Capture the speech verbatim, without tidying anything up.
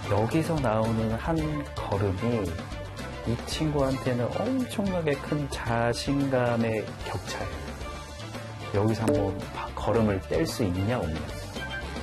여기서 나오는 한 걸음이 이 친구한테는 엄청나게 큰 자신감의 격차예요. 여기서 한번 걸음을 뗄 수 있냐 없냐.